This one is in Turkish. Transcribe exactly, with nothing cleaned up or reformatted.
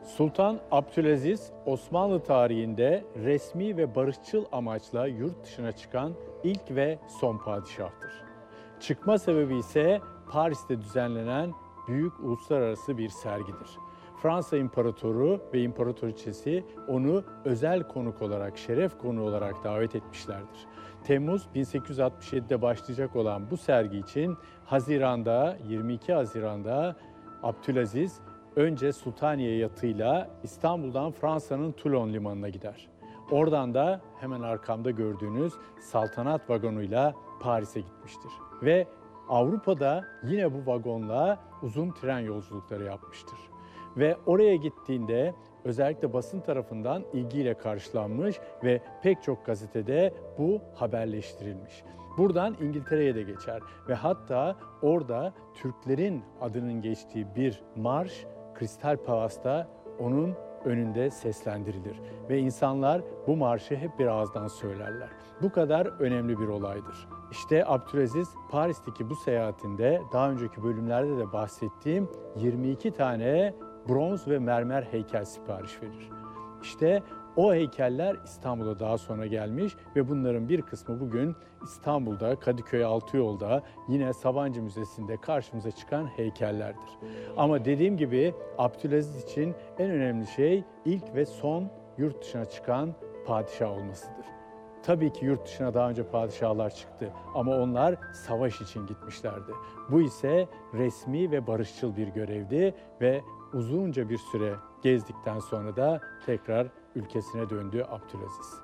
Sultan Abdülaziz, Osmanlı tarihinde resmi ve barışçıl amaçla yurt dışına çıkan ilk ve son padişahtır. Çıkma sebebi ise Paris'te düzenlenen büyük uluslararası bir sergidir. Fransa İmparatoru ve İmparatoriçesi onu özel konuk olarak, şeref konuğu olarak davet etmişlerdir. Temmuz bin sekiz yüz altmış yedi'de başlayacak olan bu sergi için Haziran'da, yirmi iki Haziran'da Abdülaziz önce Sultaniye yatıyla İstanbul'dan Fransa'nın Toulon limanına gider. Oradan da hemen arkamda gördüğünüz saltanat vagonuyla Paris'e gitmiştir. Ve Avrupa'da yine bu vagonla uzun tren yolculukları yapmıştır. Ve oraya gittiğinde özellikle basın tarafından ilgiyle karşılanmış ve pek çok gazetede bu haberleştirilmiş. Buradan İngiltere'ye de geçer ve hatta orada Türklerin adının geçtiği bir marş Kristal Palas'ta onun önünde seslendirilir ve insanlar bu marşı hep bir ağızdan söylerler. Bu kadar önemli bir olaydır. İşte Abdülaziz Paris'teki bu seyahatinde daha önceki bölümlerde de bahsettiğim yirmi iki tane bronz ve mermer heykel sipariş verir. İşte o heykeller İstanbul'a daha sonra gelmiş ve bunların bir kısmı bugün İstanbul'da, Kadıköy Altıyol'da yine Sabancı Müzesi'nde karşımıza çıkan heykellerdir. Ama dediğim gibi Abdülaziz için en önemli şey ilk ve son yurt dışına çıkan padişah olmasıdır. Tabii ki yurt dışına daha önce padişahlar çıktı ama onlar savaş için gitmişlerdi. Bu ise resmi ve barışçıl bir görevdi ve uzunca bir süre gezdikten sonra da tekrar ülkesine döndü Abdülaziz.